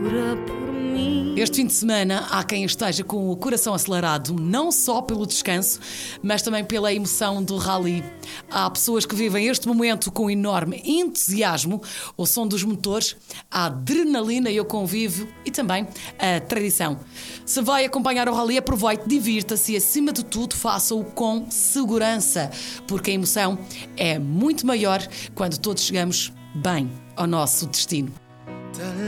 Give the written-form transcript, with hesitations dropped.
procura por mim. Este fim de semana há quem esteja com o coração acelerado, não só pelo descanso, mas também pela emoção do rally. Há pessoas que vivem este momento com enorme entusiasmo, o som dos motores, a adrenalina e o convívio e também a tradição. Se vai acompanhar o rally, aproveite, divirta-se e, acima de tudo, faça-o com segurança, porque a emoção é muito maior quando todos chegamos bem ao nosso destino.